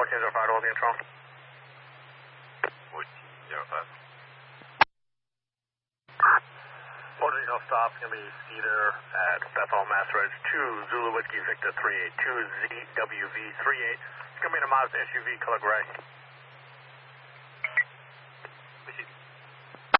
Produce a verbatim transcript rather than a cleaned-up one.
fourteen zero five, holding control. fourteen zero five. Motor Detail stop, going to be Cedar at Bethel, Mass Ridge, two Zulu Whiskey Victor three eight two Z W V three eight. It's going to be in a Mazda S U V, color gray.